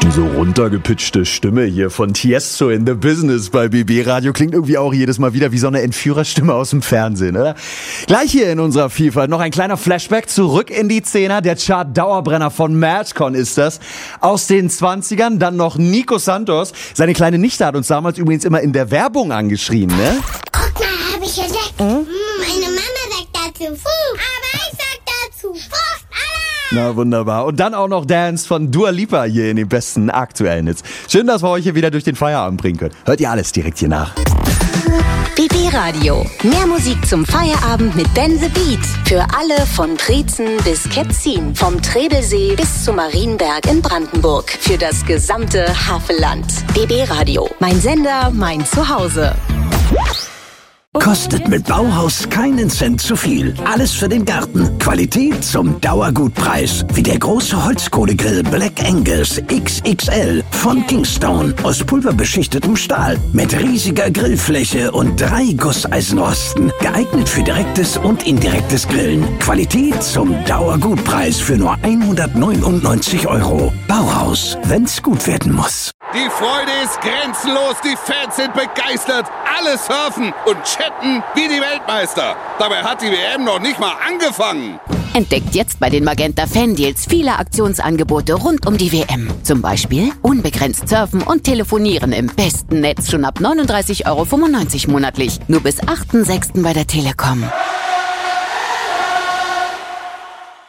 Die so runtergepitchte Stimme hier von Tiesto in The Business bei BB Radio klingt irgendwie auch jedes Mal wieder wie so eine Entführerstimme aus dem Fernsehen, oder? Gleich hier in unserer Vielfalt noch ein kleiner Flashback zurück in die Zehner. Der Chart-Dauerbrenner von Madcon ist das. Aus den 20ern dann noch Nico Santos. Seine kleine Nichte hat uns damals übrigens immer in der Werbung angeschrien, ne? Guck mal, hab ich gesagt. Meine Mama sagt dazu. Aber ich sag dazu. Na wunderbar. Und dann auch noch Dance von Dua Lipa hier in den besten aktuellen Hits. Schön, dass wir euch hier wieder durch den Feierabend bringen können. Hört ihr alles direkt hier nach. BB Radio. Mehr Musik zum Feierabend mit Ben the Beat. Für alle von Triezen bis Ketzin. Vom Trebelsee bis zu Marienberg in Brandenburg. Für das gesamte Havelland. BB Radio. Mein Sender, mein Zuhause. Kostet mit Bauhaus keinen Cent zu viel. Alles für den Garten. Qualität zum Dauergutpreis. Wie der große Holzkohlegrill Black Angus XXL von Kingstone. Aus pulverbeschichtetem Stahl. Mit riesiger Grillfläche und 3 Gusseisenrosten. Geeignet für direktes und indirektes Grillen. Qualität zum Dauergutpreis für nur 199 €. Bauhaus, wenn's gut werden muss. Die Freude ist grenzenlos, die Fans sind begeistert, alle surfen und chatten wie die Weltmeister. Dabei hat die WM noch nicht mal angefangen. Entdeckt jetzt bei den Magenta Fan-Deals viele Aktionsangebote rund um die WM. Zum Beispiel unbegrenzt surfen und telefonieren im besten Netz schon ab 39,95 € monatlich. Nur bis 8.6. bei der Telekom.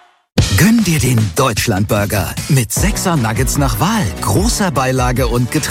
Gönn dir den Deutschlandburger mit 6er Nuggets nach Wahl, großer Beilage und Getränk.